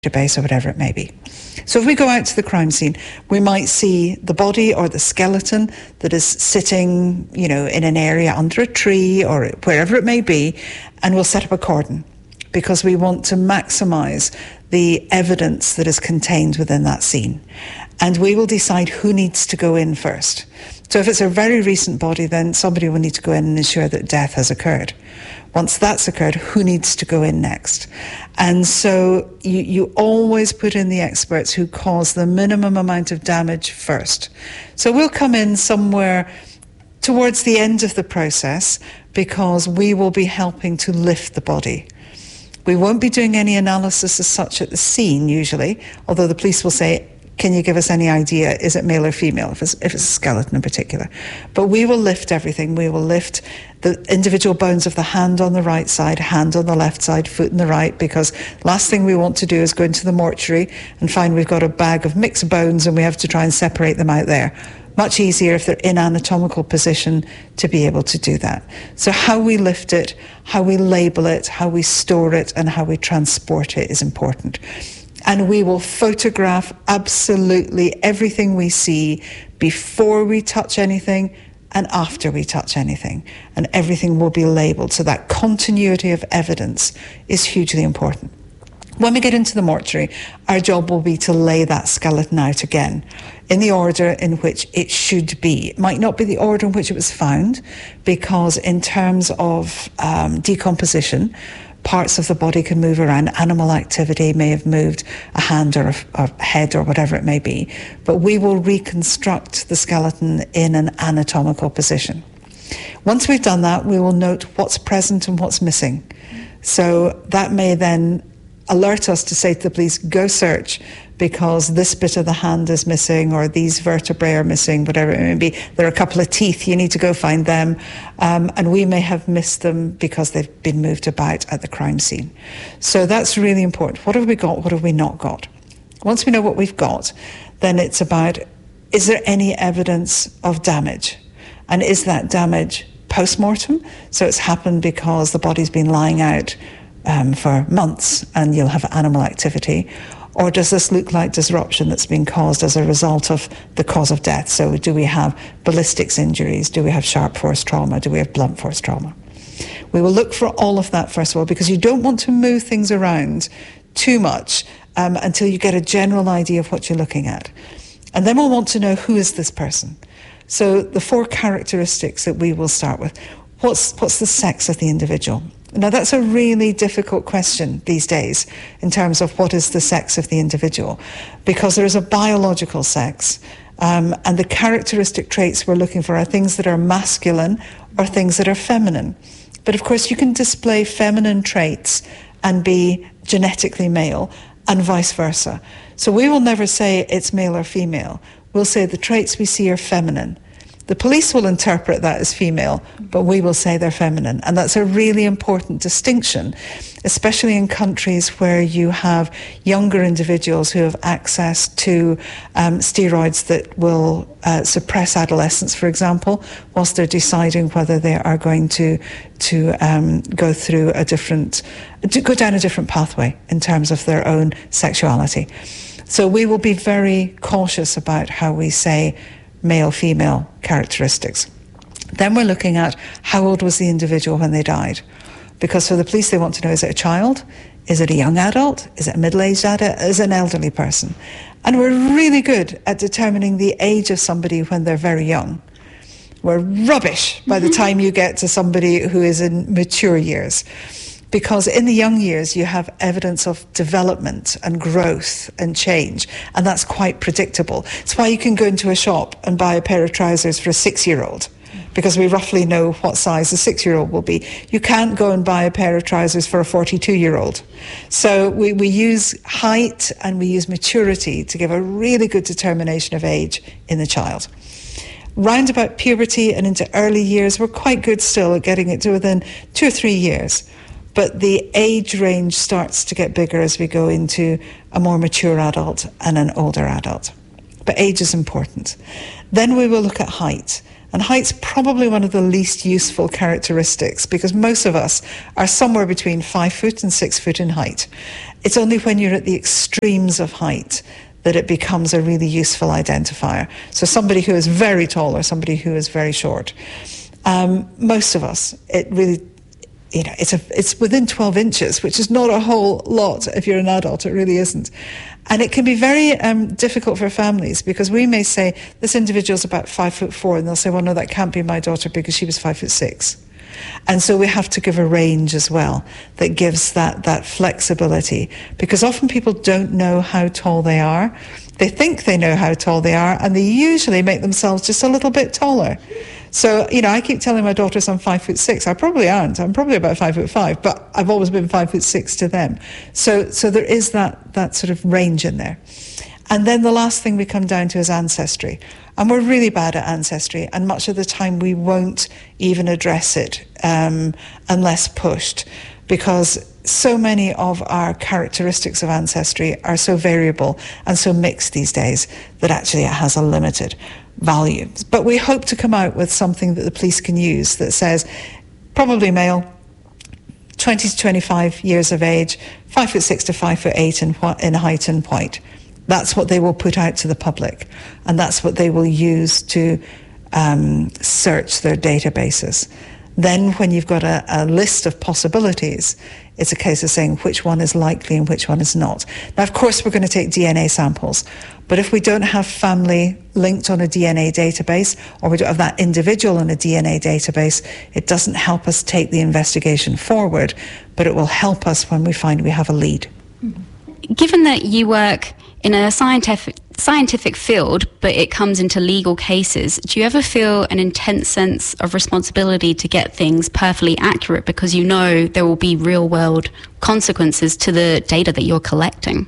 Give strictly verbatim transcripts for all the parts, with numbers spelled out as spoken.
database or whatever it may be. So if we go out to the crime scene, we might see the body or the skeleton that is sitting, you know, in an area under a tree or wherever it may be, and we'll set up a cordon because we want to maximise the evidence that is contained within that scene. And we will decide who needs to go in first. So if it's a very recent body, then somebody will need to go in and ensure that death has occurred. Once that's occurred, who needs to go in next? And so you, you always put in the experts who cause the minimum amount of damage first. So we'll come in somewhere towards the end of the process because we will be helping to lift the body. We won't be doing any analysis as such at the scene usually, although the police will say, can you give us any idea, is it male or female, if it's, if it's a skeleton in particular? But we will lift everything. We will lift the individual bones of the hand on the right side, hand on the left side, foot on the right, because last thing we want to do is go into the mortuary and find we've got a bag of mixed bones and we have to try and separate them out there. Much easier if they're in anatomical position to be able to do that. So how we lift it, how we label it, how we store it, and how we transport it is important. And we will photograph absolutely everything we see before we touch anything and after we touch anything. And everything will be labelled. So that continuity of evidence is hugely important. When we get into the mortuary, our job will be to lay that skeleton out again in the order in which it should be. It might not be the order in which it was found, because in terms of um, decomposition, parts of the body can move around. Animal activity may have moved a hand or a, a head or whatever it may be. But we will reconstruct the skeleton in an anatomical position. Once we've done that, we will note what's present and what's missing. So that may then alert us to say to the police, go search, because this bit of the hand is missing or these vertebrae are missing, whatever it may be. There are a couple of teeth, you need to go find them. Um, and we may have missed them because they've been moved about at the crime scene. So that's really important. What have we got? What have we not got? Once we know what we've got, then it's about, is there any evidence of damage? And is that damage post-mortem? So it's happened because the body's been lying out um, for months and you'll have animal activity. Or does this look like disruption that's been caused as a result of the cause of death? So do we have ballistics injuries? Do we have sharp force trauma? Do we have blunt force trauma? We will look for all of that first of all, because you don't want to move things around too much um, until you get a general idea of what you're looking at. And then we'll want to know, who is this person? So the four characteristics that we will start with. What's, what's the sex of the individual? Now, that's a really difficult question these days in terms of what is the sex of the individual, because there is a biological sex, um, and the characteristic traits we're looking for are things that are masculine or things that are feminine. But of course, you can display feminine traits and be genetically male, and vice versa. So we will never say it's male or female. We'll say the traits we see are feminine. The police will interpret that as female, but we will say they're feminine. And that's a really important distinction, especially in countries where you have younger individuals who have access to um, steroids that will uh, suppress adolescence, for example, whilst they're deciding whether they are going to, to um, go through a different, to go down a different pathway in terms of their own sexuality. So we will be very cautious about how we say male-female characteristics. Then we're looking at how old was the individual when they died. Because for the police, they want to know, is it a child? Is it a young adult? Is it a middle-aged adult? Is it an elderly person? And we're really good at determining the age of somebody when they're very young. We're rubbish by the time you get to somebody who is in mature years. Because in the young years, you have evidence of development and growth and change, and that's quite predictable. It's why you can go into a shop and buy a pair of trousers for a six-year-old, because we roughly know what size a six-year-old will be. You can't go and buy a pair of trousers for a forty-two-year-old. So we, we use height and we use maturity to give a really good determination of age in the child. Round about puberty and into early years, we're quite good still at getting it to within two or three years. But the age range starts to get bigger as we go into a more mature adult and an older adult. But age is important. Then we will look at height. And height's probably one of the least useful characteristics, because most of us are somewhere between five foot and six foot in height. It's only when you're at the extremes of height that it becomes a really useful identifier. So somebody who is very tall or somebody who is very short. Um, most of us, it really, you know, it's a, it's within twelve inches, which is not a whole lot if you're an adult. It really isn't. And it can be very um, difficult for families, because we may say, this individual's about five foot four, and they'll say, well, no, that can't be my daughter because she was five foot six. And so we have to give a range as well that gives that, that flexibility, because often people don't know how tall they are. They think they know how tall they are, and they usually make themselves just a little bit taller. So, you know, I keep telling my daughters I'm five foot six. I probably aren't. I'm probably about five foot five, but I've always been five foot six to them. So, so there is that, that sort of range in there. And then the last thing we come down to is ancestry. And we're really bad at ancestry, and much of the time we won't even address it um, unless pushed, because so many of our characteristics of ancestry are so variable and so mixed these days that actually it has a limited value. But we hope to come out with something that the police can use that says, probably male, twenty to twenty-five years of age, five foot six to five foot eight in, in height and white. That's what they will put out to the public, and that's what they will use to um, search their databases. Then when you've got a, a list of possibilities, it's a case of saying which one is likely and which one is not. Now, of course, we're going to take D N A samples, but if we don't have family linked on a D N A database, or we don't have that individual on a D N A database, it doesn't help us take the investigation forward, but it will help us when we find we have a lead. Given that you work in a scientific scientific field, but it comes into legal cases, do you ever feel an intense sense of responsibility to get things perfectly accurate, because you know there will be real world consequences to the data that you're collecting?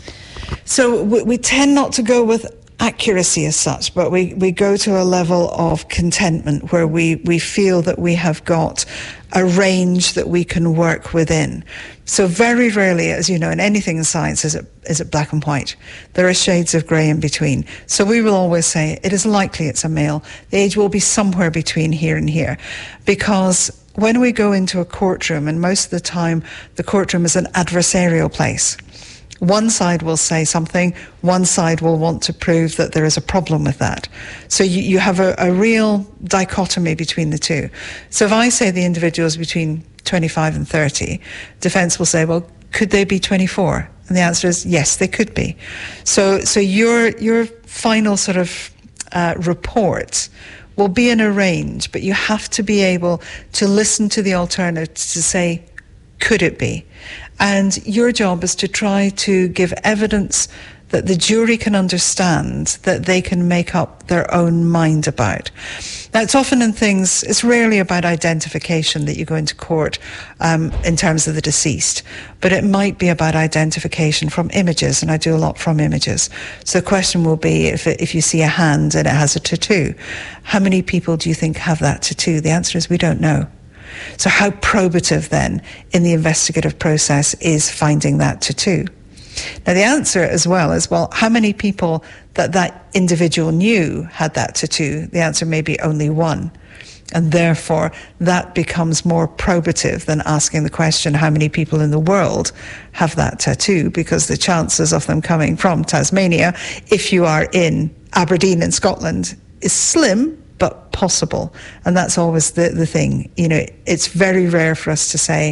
So we, we tend not to go with accuracy as such, but we, we go to a level of contentment where we, we feel that we have got a range that we can work within. So very rarely, as you know, in anything in science is it, is it black and white. There are shades of grey in between. So we will always say it is likely it's a male. The age will be somewhere between here and here, because when we go into a courtroom, and most of the time the courtroom is an adversarial place, one side will say something, one side will want to prove that there is a problem with that. So you, you have a, a real dichotomy between the two. So if I say the individual is between twenty-five and thirty, defence will say, well, could they be twenty-four? And the answer is yes, they could be. So, so your, your final sort of uh, report will be in a range, but you have to be able to listen to the alternatives to say, could it be? And your job is to try to give evidence that the jury can understand, that they can make up their own mind about. Now, it's often in things, it's rarely about identification that you go into court um, in terms of the deceased, but it might be about identification from images, and I do a lot from images. So the question will be, if, it, if you see a hand and it has a tattoo, how many people do you think have that tattoo? The answer is we don't know. So how probative then in the investigative process is finding that tattoo? Now the answer as well is, well, how many people that that individual knew had that tattoo? The answer may be only one. And therefore that becomes more probative than asking the question, how many people in the world have that tattoo? Because the chances of them coming from Tasmania, if you are in Aberdeen in Scotland, is slim, but possible. And that's always the, the thing. You know, it's very rare for us to say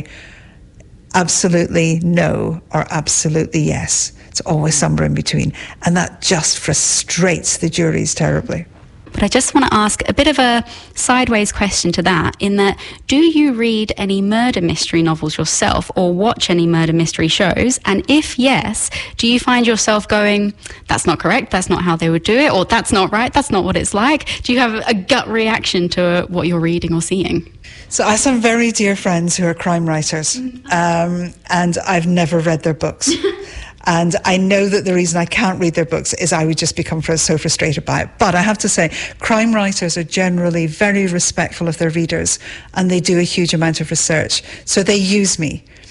absolutely no or absolutely yes. It's always somewhere in between. And that just frustrates the juries terribly. But I just want to ask a bit of a sideways question to that, in that, do you read any murder mystery novels yourself or watch any murder mystery shows? And if yes, do you find yourself going, that's not correct, that's not how they would do it, or that's not right, that's not what it's like? Do you have a gut reaction to what you're reading or seeing? So I have some very dear friends who are crime writers, um, and I've never read their books. And I know that the reason I can't read their books is I would just become so frustrated by it. But I have to say, crime writers are generally very respectful of their readers, and they do a huge amount of research. So they use me.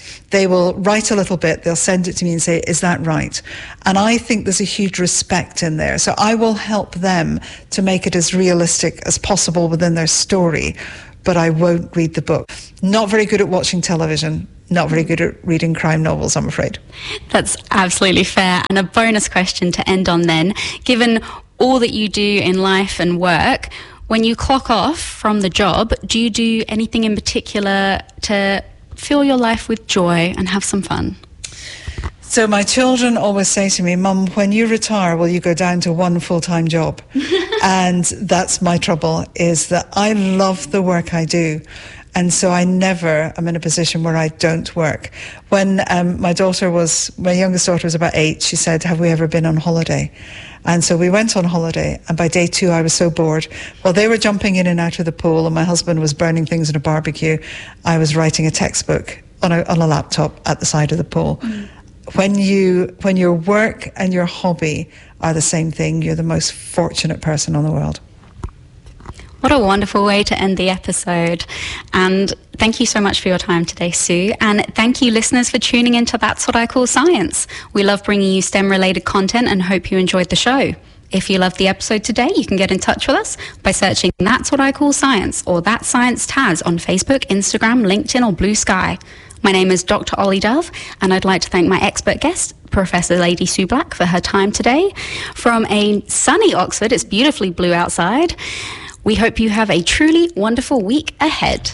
They will write a little bit, they'll send it to me and say, is that right? And I think there's a huge respect in there. So I will help them to make it as realistic as possible within their story, but I won't read the book. Not very good at watching television. Not very good at reading crime novels, I'm afraid. That's absolutely fair. And a bonus question to end on then. Given all that you do in life and work, when you clock off from the job, do you do anything in particular to fill your life with joy and have some fun? So my children always say to me, Mum, when you retire, will you go down to one full-time job? And that's my trouble, is that I love the work I do. And so I never am in a position where I don't work. When um, my daughter was, my youngest daughter was about eight, she said, have we ever been on holiday? And so we went on holiday, and by day two I was so bored. While they were jumping in and out of the pool and my husband was burning things in a barbecue, I was writing a textbook on a, on a laptop at the side of the pool. Mm. When you, when your work and your hobby are the same thing, you're the most fortunate person on the world. What a wonderful way to end the episode. And thank you so much for your time today, Sue. And thank you, listeners, for tuning into That's What I Call Science. We love bringing you STEM-related content and hope you enjoyed the show. If you loved the episode today, you can get in touch with us by searching That's What I Call Science or That Science Taz on Facebook, Instagram, LinkedIn or Blue Sky. My name is Doctor Ollie Dove, and I'd like to thank my expert guest, Professor Lady Sue Black, for her time today. From a sunny Oxford, it's beautifully blue outside. We hope you have a truly wonderful week ahead.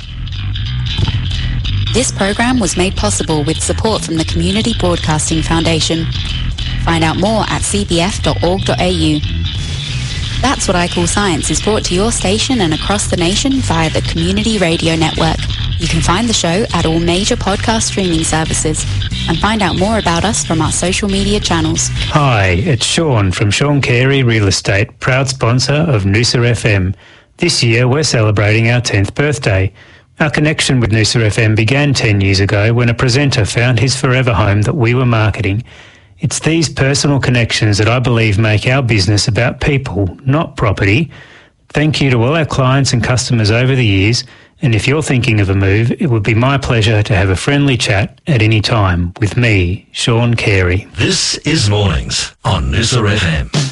This program was made possible with support from the Community Broadcasting Foundation. Find out more at c b f dot org dot a u. That's What I Call Science is brought to your station and across the nation via the Community Radio Network. You can find the show at all major podcast streaming services and find out more about us from our social media channels. Hi, it's Sean from Sean Carey Real Estate, proud sponsor of Noosa F M. This year we're celebrating our tenth birthday. Our connection with Noosa F M began ten years ago when a presenter found his forever home that we were marketing. It's these personal connections that I believe make our business about people, not property. Thank you to all our clients and customers over the years, and if you're thinking of a move, it would be my pleasure to have a friendly chat at any time with me, Sean Carey. This is Mornings on Noosa F M.